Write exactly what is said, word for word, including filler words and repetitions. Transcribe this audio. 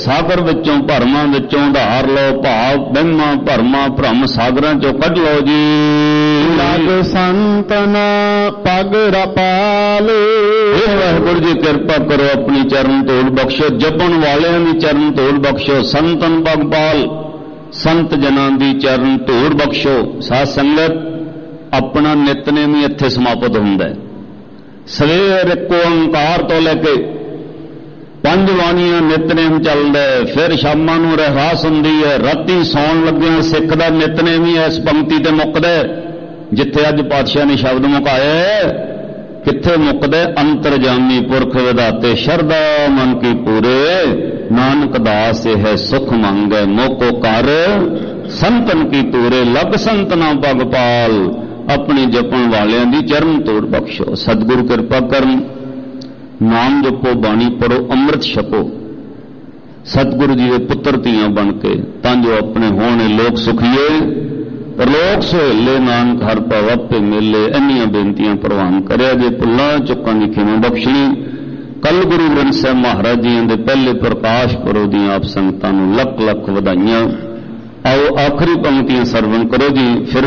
ਸਾਗਰ ਵਿੱਚੋਂ ਭਰਮਾਂ ਵਿੱਚੋਂ ਉਧਾਰ ਲਓ। ਭਾਵ ਵਹਿਮਾਂ ਭਰਮਾਂ ਭਰਮ ਸਾਗਰਾਂ ਚੋਂ ਕੱਢ ਲਓ ਜੀ। ਲਗ ਸੰਤਨ ਪਗ ਰਪਾਲੇ। ਇਹ ਵਾਹਿਗੁਰੂ ਜੀ ਕਿਰਪਾ ਕਰੋ, ਆਪਣੀ ਚਰਨ ਧੂੜ ਬਖਸ਼ੋ, ਜਪਣ ਵਾਲਿਆਂ ਦੀ ਚਰਨ ਧੂੜ ਬਖਸ਼ੋ। ਸੰਤਨ ਭਗਪਾਲ, ਸੰਤ ਜਨਾਂ ਦੀ ਚਰਨ ਧੂੜ ਬਖਸ਼ੋ। ਸਾਧ ਸੰਗਤ, ਆਪਣਾ ਨਿਤਨੇਮ ਹੀ ਇੱਥੇ ਸਮਾਪਤ ਹੁੰਦਾ ਹੈ। ਸਵੇਰ ਇੱਕ ਓੰਕਾਰ ਤੋਂ ਲੈ ਕੇ ਪੰਜ ਬਾਣੀਆਂ ਨਿਤਨੇਮ ਚੱਲਦਾ, ਫਿਰ ਸ਼ਾਮਾਂ ਨੂੰ ਰਹਿਰਾਸ ਹੁੰਦੀ ਹੈ, ਰਾਤੀ ਸੌਣ ਲੱਗਿਆਂ ਸਿੱਖ ਦਾ ਨਿਤਨੇਮ ਹੀ ਇਸ ਪੰਕਤੀ ਤੇ ਮੁੱਕਦਾ। ਜਿੱਥੇ ਅੱਜ ਪਾਤਸ਼ਾਹ ਨੇ ਸ਼ਬਦ ਮੁਕਾਇਆ, ਕਿੱਥੇ ਮੁੱਕਦਾ? ਅੰਤਰਜਾਮੀ ਪੁਰਖ ਵਿਧਾਤੇ ਸ਼ਰਧਾ ਮਨ ਕੀ ਪੂਰੇ, ਨਾਨਕ ਦਾਸ ਇਹ ਸੁਖ ਮੰਗੈ ਮੋਕੋ ਕਰ, ਸੰਤਨ ਕੀ ਤੂਰੇ ਲਗ ਸੰਤਨਾ ਭਗਪਾਲ। ਆਪਣੀ ਜਪਣ ਵਾਲਿਆਂ ਦੀ ਚਰਨ ਤੋੜ ਬਖਸ਼ੋ। ਸਤਿਗੁਰੂ ਕਿਰਪਾ ਕਰਨ, ਨਾਮ ਜਪੋ, ਬਾਣੀ ਪੜੋ, ਅੰਮ੍ਰਿਤ ਛਕੋ, ਸਤਿਗੁਰੂ ਜੀ ਦੇ ਪੁੱਤਰ ਧੀਆਂ ਬਣ ਕੇ, ਤਾਂ ਜੋ ਆਪਣੇ ਹੋਣੇ ਲੋਕ ਸੁਖੀਏ ਪਰਲੋਕ ਸੁਹੇਲੇ, ਨਾਨਕ ਹਰ ਭਵ ਆਪੇ ਮੇਲੇ। ਇੰਨੀਆਂ ਬੇਨਤੀਆਂ ਪ੍ਰਵਾਨ ਕਰਿਆ ਜੇ। ਭੁੱਲਾਂ ਚੁੱਕਾਂ ਦੀ ਖਿਮਾ ਬਖਸ਼ਣੀ। ਕੱਲ ਗੁਰੂ ਗ੍ਰੰਥ ਸਾਹਿਬ ਮਹਾਰਾਜ ਜੀ ਦੇ ਪਹਿਲੇ ਪ੍ਰਕਾਸ਼ ਪੁਰਬ ਦੀਆਂ ਆਪ ਸੰਗਤਾਂ ਨੂੰ ਲੱਖ ਲੱਖ ਵਧਾਈਆਂ। ਆਓ ਆਖਰੀ ਪੰਕਤੀਆਂ ਸਰਵਣ ਕਰੋ ਜੀ। ਫਿਰ